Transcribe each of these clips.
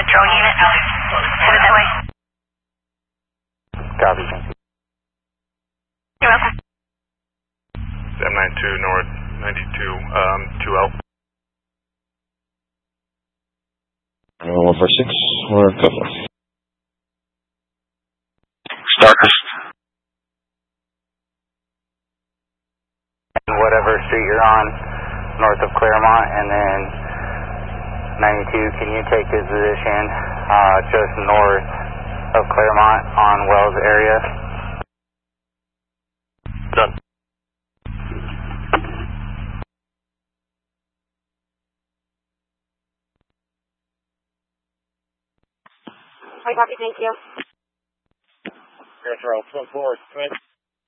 drone unit headed that way. Copy, thank you. You're welcome. M92 North 92, 2L. 146, we're cover. Starcrest. Whatever street you're on, north of Claremont, and then 92, can you take this position just north of Claremont on Wells area? Done. I copy, thank you. Yes, Ralph, come forward, come in.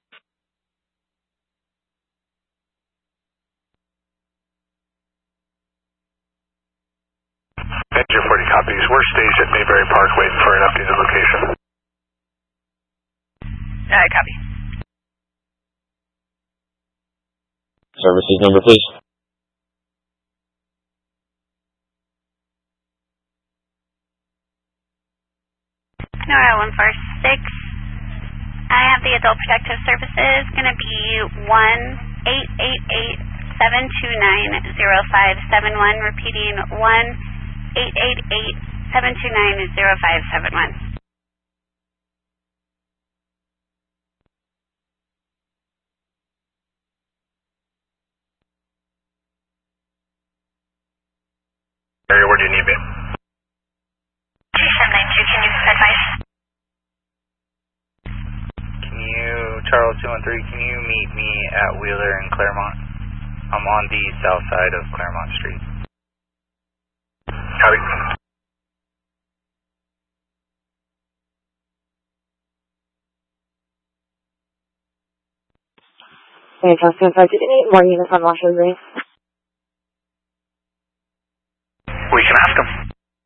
Engine 40 copies. We're staged at Mayberry Park waiting for an updated location. Copy. Services number, please. Nora 146. I have the Adult Protective Services going to be 1-888-729-0571, repeating 1-888-729-0571. Area, where do you need me? 2792, can you advise? Can you, Charles 213, can you meet me at Wheeler and Claremont? I'm on the south side of Claremont Street. Copy. Okay, Charles 215, did you need more units on Washington Green? We can ask them.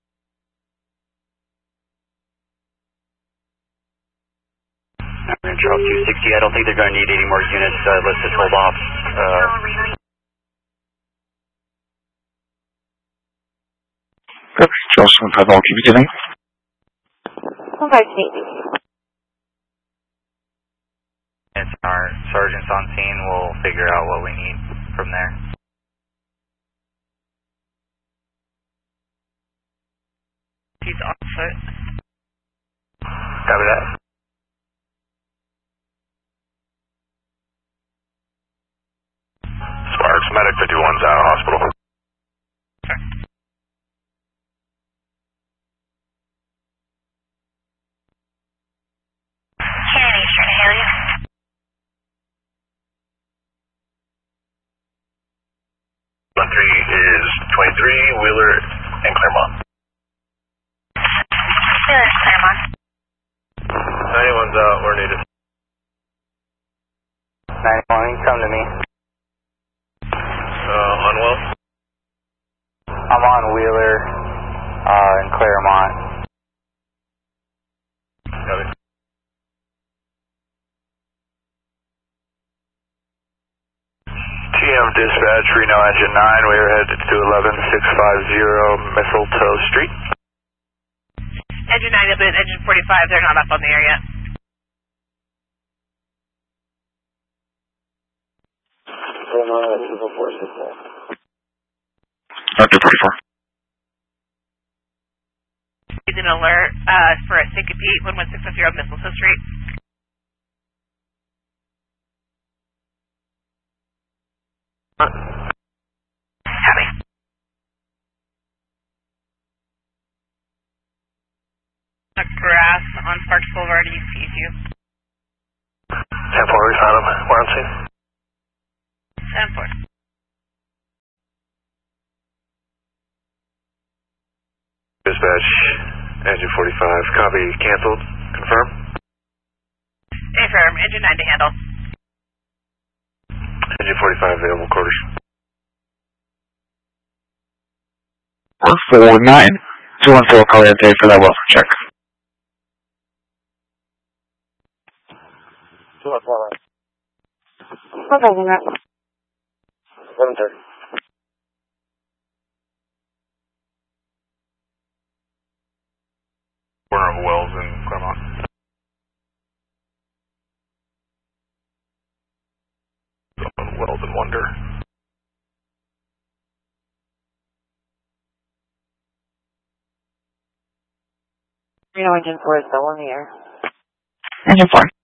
Charles 260, I don't think they're going to need any more units. Let's just hold off. Charles 215, I'll keep you getting. 158. It's our sergeants on scene. We'll figure out what we need from there. He's on foot. Copy that. Sparks, Medic 51's out of hospital. Kennedy, Eastern Haley. Three is 23, Wheeler and Claremont. Wheeler, Claremont. 91's out, we're needed. 91, come to me. On Wells? I'm on Wheeler and Claremont. Copy. TM dispatch, Reno engine 9, we are headed to 11650 Mistletoe Street. Engine 9 up at engine 45, they're not up on the air yet. Dr. 44. He's an alert for a syncope 11650 Mistletoe Street. Copy. Grass on Sparks Boulevard, East PSU. 10-4, we found him. We're on scene. 10-4. Dispatch, engine 45, copy, canceled, confirm. Affirm, engine 9 to handle. Engine 45 available, quarters. 449, 214 Caliente for that welfare check. 214, 1,000, 730. corner of Wells and Claremont. Wells and Wonder. Reno Engine 4 is still in the air. Engine 4.